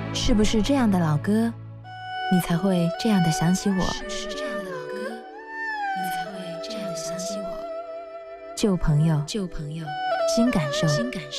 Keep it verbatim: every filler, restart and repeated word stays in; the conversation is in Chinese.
是不是这样的老歌，你才会这样的想起我？ 是不是这样的老歌，你才会这样的想起我？ 旧朋友， 旧朋友， 新感受， 新感受。